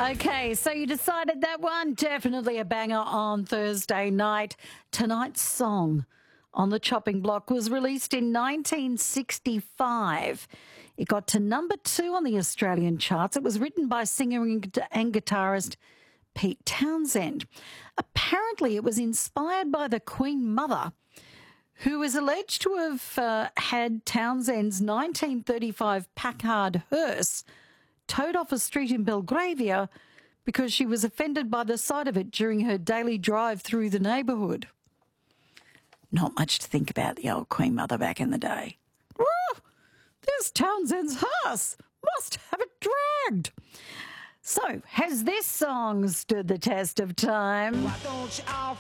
Okay, so you decided that one? Definitely a banger on Thursday night. Tonight's song on the chopping block was released in 1965. It got to number 2 on the Australian charts. It was written by singer and guitarist Pete Townsend. Apparently, it was inspired by the Queen Mother, who is alleged to have had Townsend's 1935 Packard hearse towed off a street in Belgravia because she was offended by the sight of it during her daily drive through the neighbourhood. Not much to think about the old Queen Mother back in the day. Oh, there's Townsend's hearse. Must have it dragged. So, has this song stood the test of time? Why don't you all